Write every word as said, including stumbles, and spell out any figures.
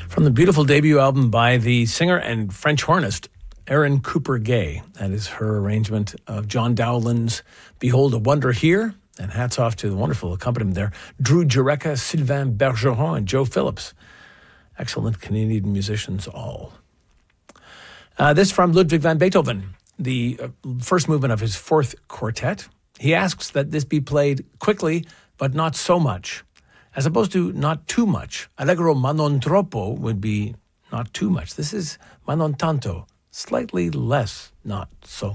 From the beautiful debut album by the singer and French hornist Erin Cooper Gay. That is her arrangement of John Dowland's Behold a Wonder Here. And hats off to the wonderful accompaniment there. Drew Jureka, Sylvain Bergeron, and Joe Phillips. Excellent Canadian musicians all. Uh, this from Ludwig van Beethoven, the uh, first movement of his fourth quartet. He asks that this be played quickly, but not so much, as opposed to not too much. Allegro ma non troppo would be not too much. This is ma non tanto, slightly less, not so